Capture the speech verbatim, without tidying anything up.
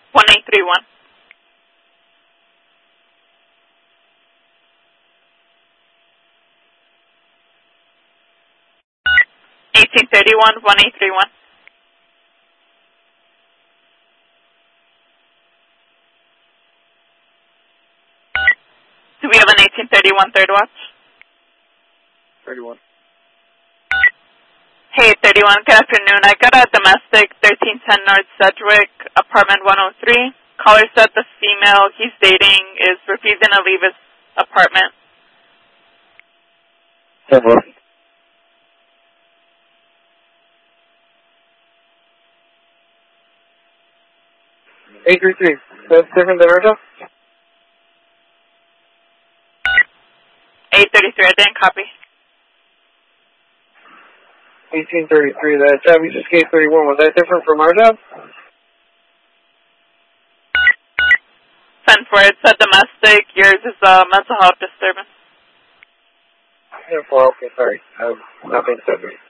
one eight three one. eighteen thirty-one, one eight three one. Do we have an eighteen thirty-one third watch? thirty-one. Hey, thirty-one, good afternoon. I got a domestic, thirteen ten North Sedgwick, apartment one oh three. Caller said the female he's dating is refusing to leave his apartment. Hello. eight three three. That's different than our job? eight thirty-three, I didn't copy. eighteen thirty-three, that job you just gave thirty-one, was that different from our job? ten four, it said domestic, yours is a mental health disturbance. ten four, okay, sorry. Um, nothing said.